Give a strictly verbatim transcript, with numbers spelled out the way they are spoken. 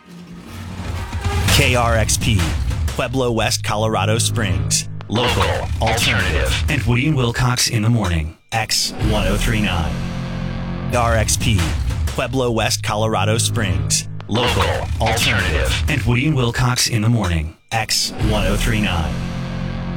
K R X P, Pueblo West, Colorado Springs. Local, alternative, and Woody and Wilcox in the morning. X ten thirty-nine. R X P, Pueblo West, Colorado Springs. Local, alternative, and Woody and Wilcox in the morning. X ten thirty-nine.